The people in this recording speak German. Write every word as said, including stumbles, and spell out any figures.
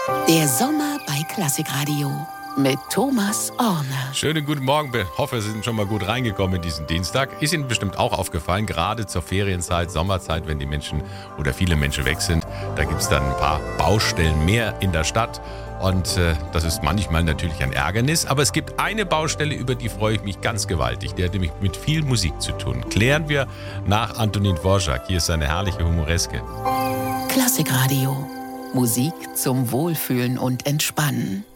Der Sommer bei Klassikradio mit Thomas Orne. Schönen guten Morgen. Ich hoffe, Sie sind schon mal gut reingekommen in diesen Dienstag. Ist Ihnen bestimmt auch aufgefallen, gerade zur Ferienzeit, Sommerzeit, wenn die Menschen oder viele Menschen weg sind, da gibt es dann ein paar Baustellen mehr in der Stadt. Und äh, das ist manchmal natürlich ein Ärgernis. Aber es gibt eine Baustelle, über die freue ich mich ganz gewaltig. Die hat nämlich mit viel Musik zu tun. Klären wir nach Antonin Dvorak. Hier ist seine herrliche Humoreske. Klassikradio. Musik zum Wohlfühlen und Entspannen.